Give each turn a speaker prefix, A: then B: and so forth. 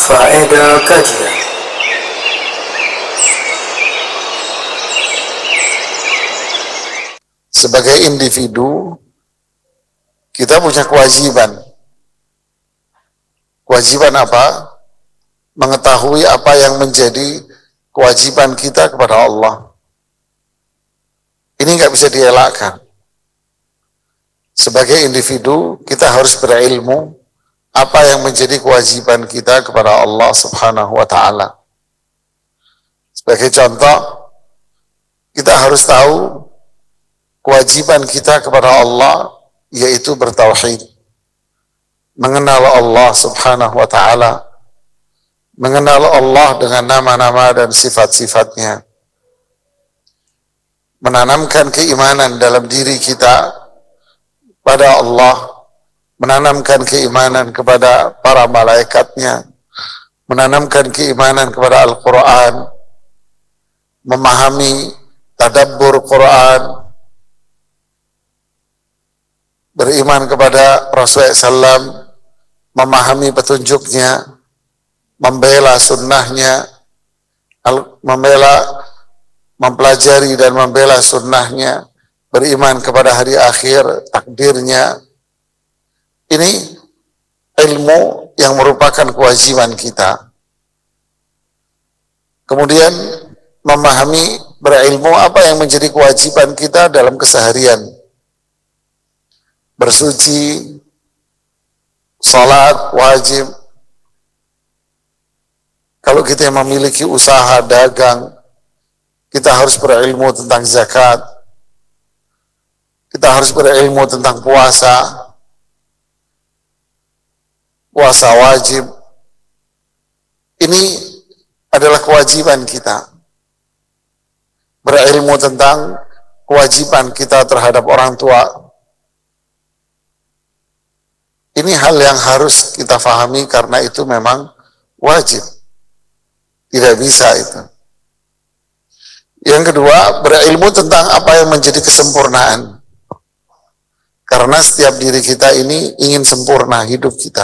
A: Faedah kajian.
B: Sebagai individu, kita punya kewajiban. Kewajiban apa? Mengetahui apa yang menjadi kewajiban kita kepada Allah. Ini nggak bisa dielakkan. Sebagai individu, kita harus berilmu apa yang menjadi kewajiban kita kepada Allah Subhanahu wa Ta'ala. Sebagai contoh, kita harus tahu kewajiban kita kepada Allah yaitu bertauhid, mengenal Allah Subhanahu wa Ta'ala, mengenal Allah dengan nama-nama dan sifat-sifatnya, menanamkan keimanan dalam diri kita pada Allah, menanamkan keimanan kepada para malaikatnya, menanamkan keimanan kepada Al-Quran, memahami tadabbur Quran, beriman kepada Rasulullah SAW, memahami petunjuknya, membela sunnahnya, mempelajari dan membela sunnahnya, beriman kepada hari akhir, takdirnya. Ini ilmu yang merupakan kewajiban kita. Kemudian memahami, berilmu apa yang menjadi kewajiban kita dalam keseharian. Bersuci, salat wajib. Kalau kita memiliki usaha dagang, kita harus berilmu tentang zakat. Kita harus berilmu tentang puasa. Puasa wajib. Ini adalah kewajiban kita. Berilmu tentang kewajiban kita terhadap orang tua. Ini hal yang harus kita fahami karena itu memang wajib. Tidak bisa itu. Yang kedua, berilmu tentang apa yang menjadi kesempurnaan. Karena setiap diri kita ini ingin sempurna hidup kita.